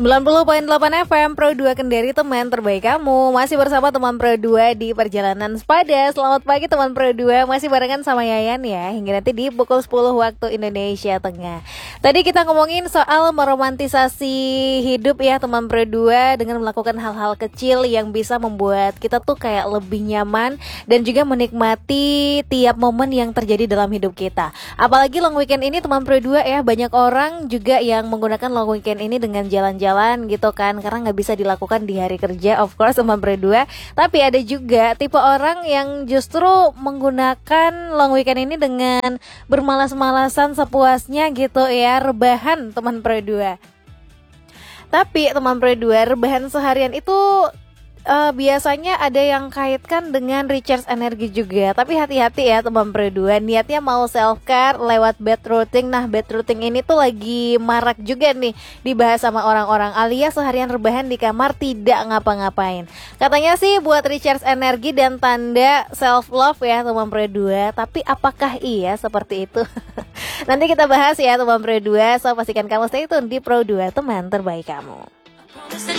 90,8 FM Pro 2 Kendari, teman terbaik kamu. Masih bersama teman Pro 2 di perjalanan sepada. Selamat pagi teman Pro 2. Masih barengan sama Yayan ya, hingga nanti di pukul 10 waktu Indonesia Tengah. Tadi kita ngomongin soal meromantisasi hidup ya teman Pro 2, dengan melakukan hal-hal kecil yang bisa membuat kita tuh kayak lebih nyaman dan juga menikmati tiap momen yang terjadi dalam hidup kita. Apalagi long weekend ini teman Pro 2 ya, banyak orang juga yang menggunakan long weekend ini dengan jalan-jalan gitu kan, karena nggak bisa dilakukan di hari kerja, of course teman Pro 2. Tapi ada juga tipe orang yang justru menggunakan long weekend ini dengan bermalas-malasan sepuasnya gitu ya, rebahan teman Pro 2. Tapi teman Pro 2, rebahan seharian itu biasanya ada yang kaitkan dengan recharge energi juga. Tapi hati-hati ya teman Pro 2, niatnya mau self care lewat bed routine. Nah, bed routine ini tuh lagi marak juga nih dibahas sama orang-orang, alias seharian rebahan di kamar tidak ngapa-ngapain. Katanya sih buat recharge energi dan tanda self love ya teman Pro 2. Tapi apakah iya seperti itu? Nanti kita bahas ya teman Pro 2. So pastikan kamu stay tune di Pro 2, teman terbaik kamu.